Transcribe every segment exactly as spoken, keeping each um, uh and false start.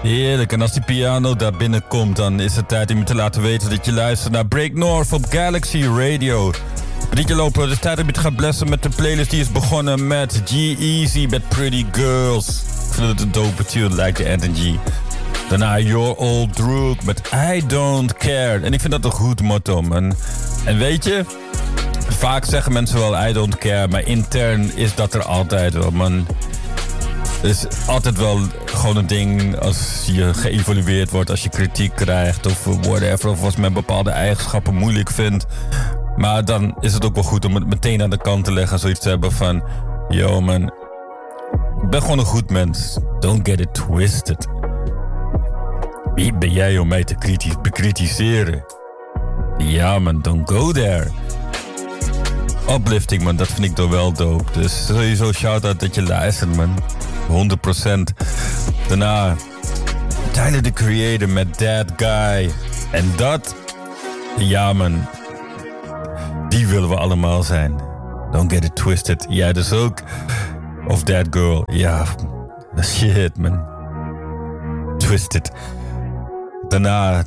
Heerlijk, en als die piano daar binnenkomt, dan is het tijd om je te laten weten dat je luistert naar Break North op Galaxy Radio. Brietje Lopen, het is tijd om je te gaan blessen met de playlist die is begonnen met G-Eazy met Pretty Girls. Ik vind het een dope tune, lijkt de N G. Daarna Your Old Droog met I Don't Care. En ik vind dat een goed motto, man. En weet je, vaak zeggen mensen wel I don't care, maar intern is dat er altijd wel, man. Het is altijd wel gewoon een ding als je geëvalueerd wordt, als je kritiek krijgt of whatever, of als men bepaalde eigenschappen moeilijk vindt. Maar dan is het ook wel goed om het meteen aan de kant te leggen, zoiets te hebben van, yo man, ik ben gewoon een goed mens. Don't get it twisted. Wie ben jij om mij te kritisch, bekritiseren? Ja man, don't go there. Uplifting man, dat vind ik toch wel dope. Dus sowieso shout-out dat je luistert man. honderd procent. Daarna Tyler the Creator met That Guy. En dat, ja man, die willen we allemaal zijn. Don't get it twisted. Jij dus ook. Of That Girl. Ja, shit man. Twisted. Daarna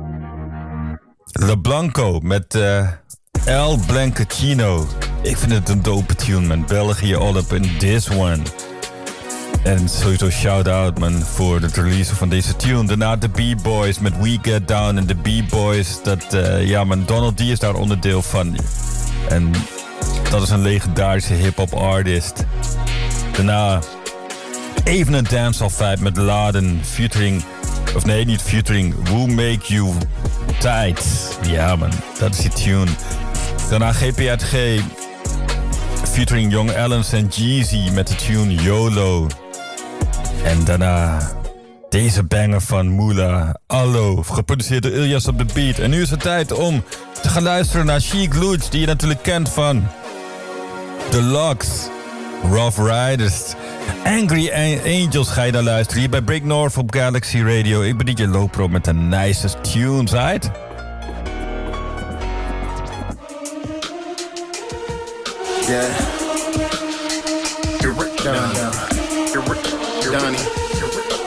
LeBlanco met uh, El Blancachino. Ik vind het een dope tune man. België all up in this one. En sowieso shout-out man voor het release van deze tune. Daarna de B-Boys met We Get Down. En de B-Boys, dat, uh, ja man, Donald D is daar onderdeel van. En dat is een legendarische hip-hop artist. Daarna even een dancehall vibe met Laden featuring, of nee, niet featuring, Who Make You Tight. Ja man, dat is die tune. Daarna G P R G featuring Young Ellens en Jeezy met de tune YOLO. En daarna deze banger van Moolah, Allo, geproduceerd door Ilyas op de beat. En nu is het tijd om te gaan luisteren naar Sheek Louch, die je natuurlijk kent van The Locks, Rough Riders. Angry Angels ga je naar luisteren hier bij Break North op Galaxy Radio. Ik ben D J Lopro met de nicest tunes, right? Yeah. You're right, Donnie. You're right, Donnie.